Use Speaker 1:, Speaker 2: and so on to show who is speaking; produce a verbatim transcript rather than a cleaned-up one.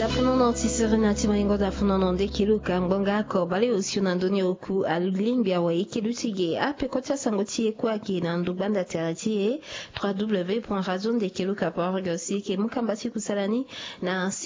Speaker 1: Dafunono tisirina timaingo dafunono ndekiluka ngonga ko bale usiuna ndoni oku alulimbia wa ikilutige ape kocha sangotie kwa kina ndubanda teratie w w w point radio ndekiluka point org aussi ke mukambasi kusalani na